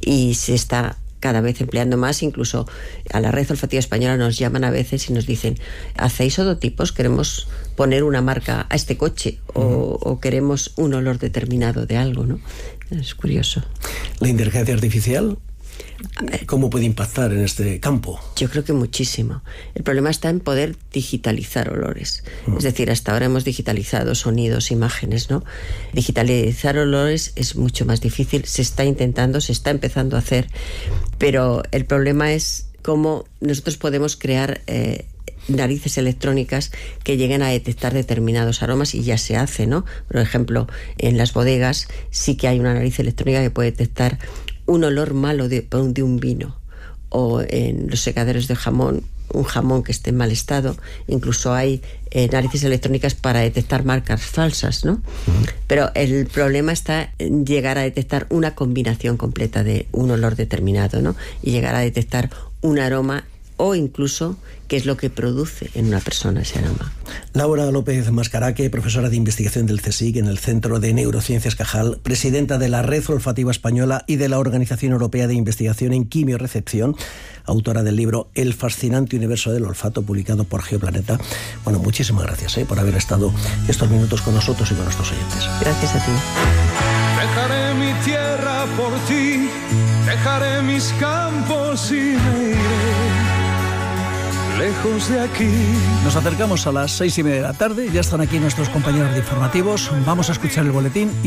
y se está cada vez empleando más. Incluso a la Red Olfativa Española nos llaman a veces y nos dicen: ¿hacéis odotipos? Queremos poner una marca a este coche, o queremos un olor determinado de algo, ¿no? Es curioso. ¿La inteligencia artificial cómo puede impactar en este campo? Yo creo que muchísimo. El problema está en poder digitalizar olores. Es decir, hasta ahora hemos digitalizado sonidos, imágenes, ¿no? Digitalizar olores es mucho más difícil. Se está intentando, se está empezando a hacer, pero el problema es cómo nosotros podemos crear narices electrónicas que lleguen a detectar determinados aromas, y ya se hace, ¿no? Por ejemplo, en las bodegas sí que hay una nariz electrónica que puede detectar un olor malo de un vino, o en los secaderos de jamón, un jamón que esté en mal estado. Incluso hay narices electrónicas para detectar marcas falsas, ¿no? Pero el problema está en llegar a detectar una combinación completa de un olor determinado, ¿no? Y llegar a detectar un aroma, o incluso qué es lo que produce en una persona ese aroma. Laura López Mascaraque, profesora de investigación del CSIC en el Centro de Neurociencias Cajal, presidenta de la Red Olfativa Española y de la Organización Europea de Investigación en Quimiorrecepción, autora del libro El fascinante universo del olfato, publicado por Geoplaneta. Bueno, muchísimas gracias por haber estado estos minutos con nosotros y con nuestros oyentes. Gracias a ti. Dejaré mi tierra por ti, dejaré mis campos y me iré lejos de aquí. Nos acercamos a las 6:30 de la tarde, ya están aquí nuestros compañeros de informativos. Vamos a escuchar el boletín y